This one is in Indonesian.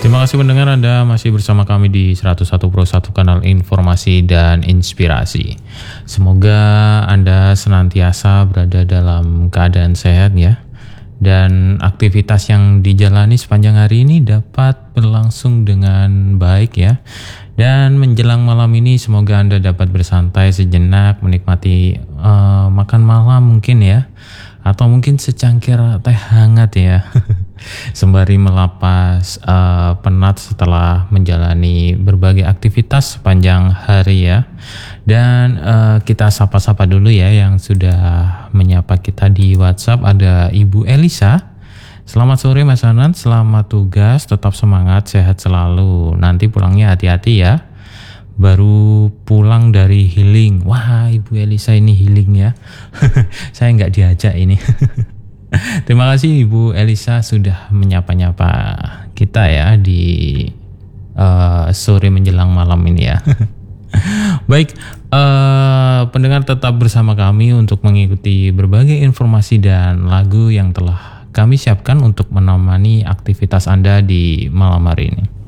Terima kasih pendengar, Anda masih bersama kami di 101.1 kanal informasi dan inspirasi. Semoga Anda senantiasa berada dalam keadaan sehat ya. Dan aktivitas yang dijalani sepanjang hari ini dapat berlangsung dengan baik ya. Dan menjelang malam ini semoga Anda dapat bersantai sejenak, menikmati makan malam mungkin ya. Atau mungkin secangkir teh hangat ya. Sembari melapas penat setelah menjalani berbagai aktivitas sepanjang hari ya. Dan kita sapa-sapa dulu ya yang sudah menyapa kita di WhatsApp. Ada Ibu Elisa. Selamat sore Mas Anan, selamat tugas, tetap semangat, sehat selalu. Nanti pulangnya hati-hati ya. Baru pulang dari healing. Wah, Ibu Elisa ini healing ya. Saya nggak diajak ini. Terima kasih Ibu Elisa sudah menyapa-nyapa kita ya di sore menjelang malam ini ya. Baik, pendengar tetap bersama kami untuk mengikuti berbagai informasi dan lagu yang telah kami siapkan untuk menemani aktivitas Anda di malam hari ini.